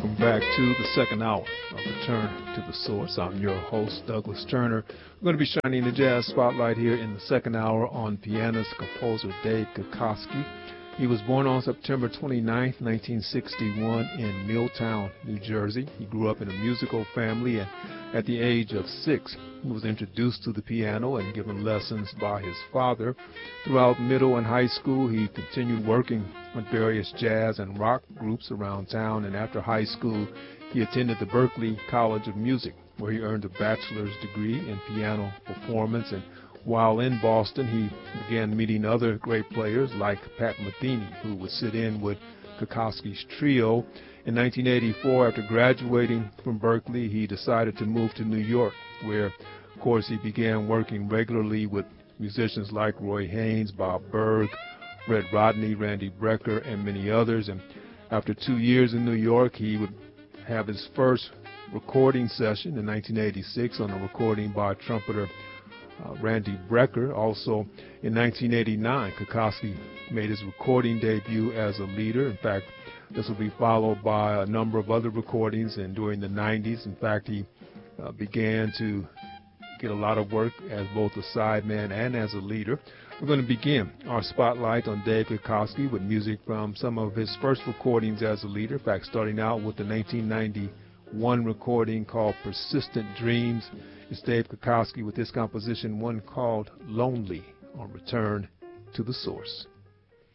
welcome back to the second hour of Return to the Source. I'm your host, Douglas Turner. We're going to be shining the jazz spotlight here in the second hour on pianist composer Dave Kikoski. He was born on September 29, 1961 in Milltown, New Jersey. He grew up in a musical family, and at the age of 6, he was introduced to the piano and given lessons by his father. Throughout middle and high school, he continued working with various jazz and rock groups around town, and after high school, he attended the Berklee College of Music, where he earned a bachelor's degree in piano performance. And while in Boston, he began meeting other great players like Pat Metheny, who would sit in with Kikoski's trio. In 1984, after graduating from Berklee, he decided to move to New York, where, of course, he began working regularly with musicians like Roy Haynes, Bob Berg, Red Rodney, Randy Brecker, and many others. And after 2 years in New York, he would have his first recording session in 1986 on a recording by trumpeter Randy Brecker. Also, in 1989, Kikoski made his recording debut as a leader. In fact, this will be followed by a number of other recordings, and during the 90s, in fact, he began to get a lot of work as both a sideman and as a leader. We're going to begin our spotlight on Dave Kikoski with music from some of his first recordings as a leader. In fact, starting out with the 1991 recording called Persistent Dreams. It's Dave Kikoski with this composition, one called Lonely, on Return to the Source.